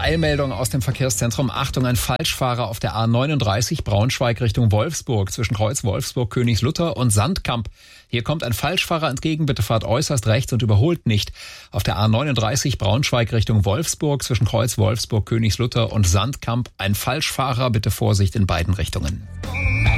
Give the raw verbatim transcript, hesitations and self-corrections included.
Eilmeldung aus dem Verkehrszentrum. Achtung, ein Falschfahrer auf der A neununddreißig Braunschweig Richtung Wolfsburg zwischen Kreuz Wolfsburg, Königslutter und Sandkamp. Hier kommt ein Falschfahrer entgegen, bitte fahrt äußerst rechts und überholt nicht. Auf der A neununddreißig Braunschweig Richtung Wolfsburg zwischen Kreuz Wolfsburg, Königslutter und Sandkamp ein Falschfahrer, bitte Vorsicht in beiden Richtungen.